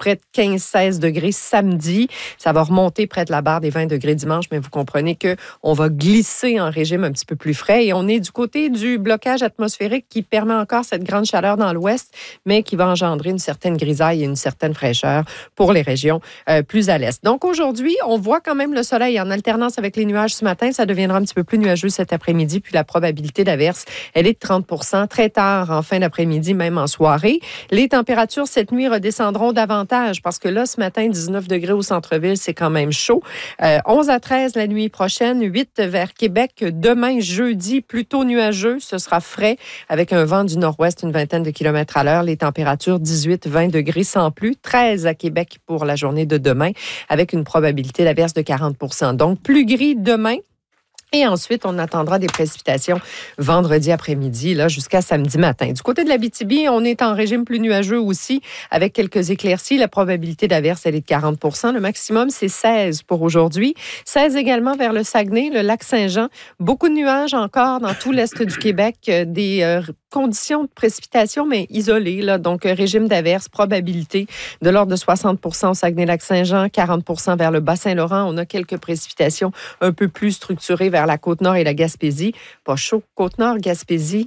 près de 15-16 degrés samedi. Ça va remonter près de la barre des 20 degrés dimanche, mais vous comprenez qu'on va glisser en régime un petit peu plus frais. Et on est du côté du blocage atmosphérique qui permet encore cette grande chaleur dans l'ouest, mais qui va engendrer une certaine grisaille et une certaine fraîcheur pour les régions plus à l'est. Donc aujourd'hui, on voit quand même le soleil en alternance avec les nuages ce matin. Ça deviendra un petit peu plus nuageux cet après-midi. Puis la probabilité d'averse, elle est de 30 % très tard en fin d'après-midi, même en soirée. Les températures cette nuit redescendront davantage parce que là, ce matin, 19 degrés au centre-ville, c'est quand même chaud. 11 à 13 la nuit prochaine, 8 vers Québec. Demain, jeudi, plutôt nuageux. Ce sera frais avec un vent du nord-ouest, une vingtaine de kilomètres à l'heure. Les températures 18-20 degrés sans pluie. 13 à Québec pour la journée de demain avec une probabilité d'averse de 40 %. Donc, plus gris demain. Et ensuite, on attendra des précipitations vendredi après-midi là, jusqu'à samedi matin. Du côté de l'Abitibi, on est en régime plus nuageux aussi, avec quelques éclaircies. La probabilité d'averse, elle est de 40 %. Le maximum, c'est 16 pour aujourd'hui. 16 également vers le Saguenay, le lac Saint-Jean. Beaucoup de nuages encore dans tout l'est du Québec. Des conditions de précipitation, mais isolées. Là. Donc, régime d'averse, probabilité de l'ordre de 60 % au Saguenay-Lac-Saint-Jean, 40 % vers le Bas-Saint-Laurent. On a quelques précipitations un peu plus structurées vers la Côte-Nord et la Gaspésie. Pas chaud. Côte-Nord, Gaspésie,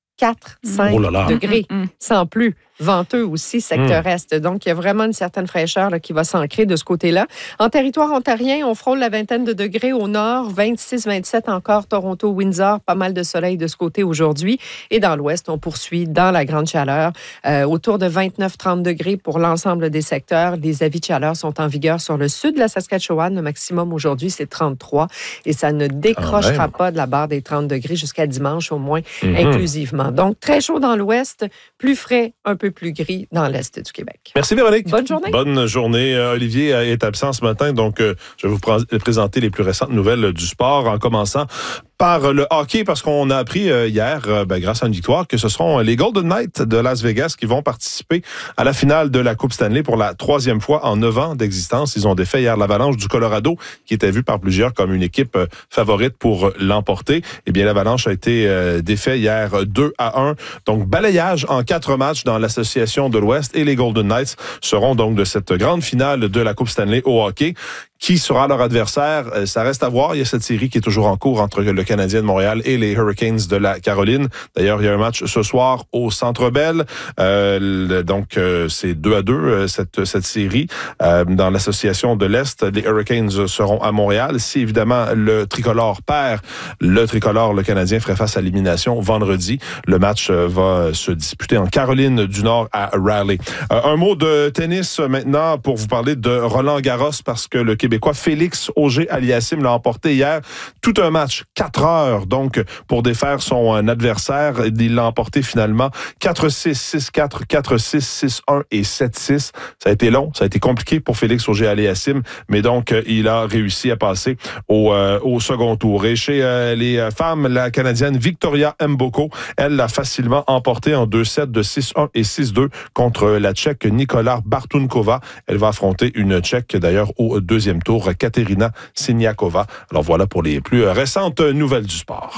4-5 degrés, sans plus. Venteux aussi, secteur est. Donc, il y a vraiment une certaine fraîcheur là, qui va s'ancrer de ce côté-là. En territoire ontarien, on frôle la vingtaine de degrés au nord, 26-27 encore, Toronto, Windsor, pas mal de soleil de ce côté aujourd'hui. Et dans l'ouest, on poursuit dans la grande chaleur, autour de 29-30 degrés pour l'ensemble des secteurs. Les avis de chaleur sont en vigueur sur le sud de la Saskatchewan. Le maximum aujourd'hui, c'est 33 et ça ne décrochera pas de la barre des 30 degrés jusqu'à dimanche au moins, inclusivement. Donc, très chaud dans l'ouest, plus frais, un peu plus gris dans l'est du Québec. Merci Véronique. Bonne journée. Bonne journée. Olivier est absent ce matin, donc je vais vous présenter les plus récentes nouvelles du sport en commençant par le hockey, parce qu'on a appris hier, grâce à une victoire, que ce seront les Golden Knights de Las Vegas qui vont participer à la finale de la Coupe Stanley pour la 3e fois en 9 ans d'existence. Ils ont défait hier l'Avalanche du Colorado, qui était vue par plusieurs comme une équipe favorite pour l'emporter. Eh bien, l'Avalanche a été défait hier 2-1. Donc, balayage en 4 matchs dans l'Association de l'Ouest, et les Golden Knights seront donc de cette grande finale de la Coupe Stanley au hockey. Qui sera leur adversaire? Ça reste à voir. Il y a cette série qui est toujours en cours entre le Canadien de Montréal et les Hurricanes de la Caroline. D'ailleurs, il y a un match ce soir au Centre Bell. Donc, c'est 2-2, cette série. Dans l'Association de l'Est, les Hurricanes seront à Montréal. Si, évidemment, le tricolore perd, le Canadien, ferait face à l'élimination vendredi. Le match va se disputer en Caroline du Nord à Raleigh. Un mot de tennis maintenant pour vous parler de Roland Garros, parce que le Québécois Félix Auger-Aliassime l'a emporté hier. Tout un match, 4 heures, donc, pour défaire son adversaire. Il l'a emporté finalement 4-6, 6-4, 4-6, 6-1 et 7-6. Ça a été long, ça a été compliqué pour Félix Auger-Aliassime, mais donc, il a réussi à passer au second tour. Et chez les femmes, la Canadienne Victoria Mboko, elle l'a facilement emporté en 2-7 de 6-1 et 6-2 contre la Tchèque Nikola Bartunkova. Elle va affronter une Tchèque, d'ailleurs, au deuxième tour, Katerina Siniakova. Alors voilà pour les plus récentes nouvelles du sport.